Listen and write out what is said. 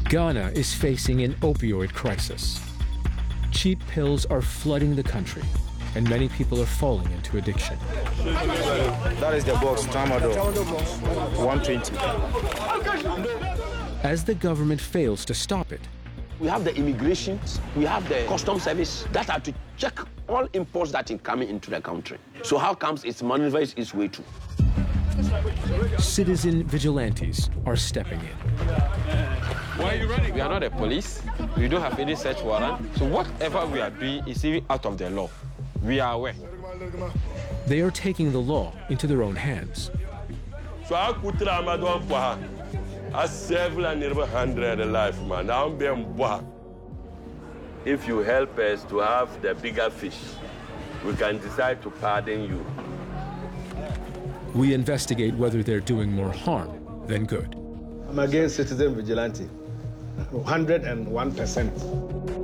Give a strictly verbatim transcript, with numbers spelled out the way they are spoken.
Ghana is facing an opioid crisis. Cheap pills are flooding the country, and many people are falling into addiction. That is the box, Tramadol, one twenty. As the government fails to stop it, we have the immigration, we have the customs service that are to check all imports that are coming into the country. So how comes it maneuvers its way to? Citizen vigilantes are stepping in. Why are you running? We are not the police. We don't have any search warrant. So whatever we are doing is even out of the law. We are aware. They are taking the law into their own hands. So I could try I several and never hundred life, man. Now I'm being boy. If you help us to have the bigger fish, we can decide to pardon you. We investigate whether they're doing more harm than good. I'm against citizen vigilante, one hundred and one percent.